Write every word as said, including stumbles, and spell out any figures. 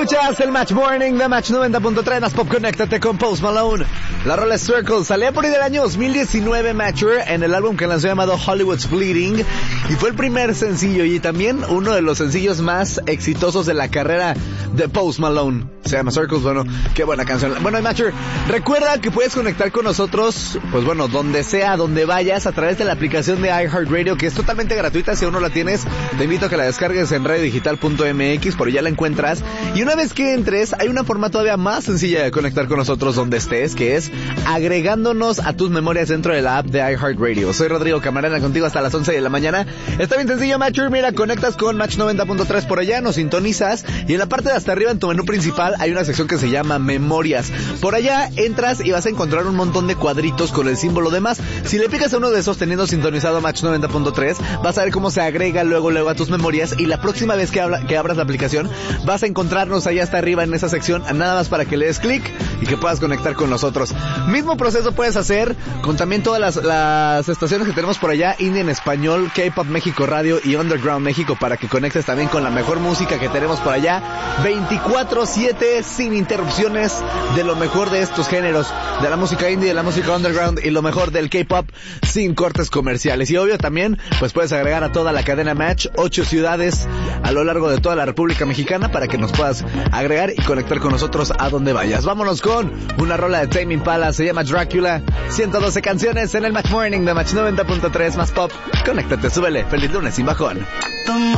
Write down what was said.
Escuchas el Match Morning de Match noventa punto tres, más pop, conéctate con Post Malone. La rola Circle salía por ahí del año dos mil diecinueve, Matcher, en el álbum que lanzó llamado Hollywood's Bleeding, y fue el primer sencillo y también uno de los sencillos más exitosos de la carrera de Post Malone. Se llama Circles, bueno, qué buena canción. Bueno, Matcher, recuerda que puedes conectar con nosotros, pues bueno, donde sea, donde vayas, a través de la aplicación de iHeartRadio, que es totalmente gratuita. Si aún no la tienes, te invito a que la descargues en radio digital punto m x, por ya la encuentras. Y una vez que entres, hay una forma todavía más sencilla de conectar con nosotros donde estés, que es agregándonos a tus memorias dentro de la app de iHeartRadio. Soy Rodrigo Camarena, contigo hasta las once de la mañana. Está bien sencillo, Matcher. Mira, conectas con Match noventa punto tres por allá, nos sintonizas, y en la parte de hasta arriba, en tu menú principal, hay una sección que se llama Memorias. Por allá entras y vas a encontrar un montón de cuadritos con el símbolo de más. Si le picas a uno de esos teniendo sintonizado Match noventa punto tres, vas a ver cómo se agrega luego luego a tus memorias, y la próxima vez que, habla, que abras la aplicación vas a encontrarnos allá hasta arriba en esa sección, nada más para que le des clic y que puedas conectar con nosotros. Mismo proceso puedes hacer con también todas las, las estaciones que tenemos por allá, Indie en Español, K-Pop México Radio y Underground México, para que conectes también con la mejor música que tenemos por allá, veinticuatro siete, sin interrupciones, de lo mejor de estos géneros, de la música indie, de la música underground y lo mejor del K-Pop, sin cortes comerciales. Y obvio también, pues puedes agregar a toda la cadena Match, ocho ciudades a lo largo de toda la República Mexicana, para que nos puedas agregar y conectar con nosotros a donde vayas. Vámonos con una rola de Tame Impala, se llama Dracula. ciento doce canciones en el Match Morning de Match noventa punto tres, más pop. Conéctate, súbele. Feliz lunes sin bajón.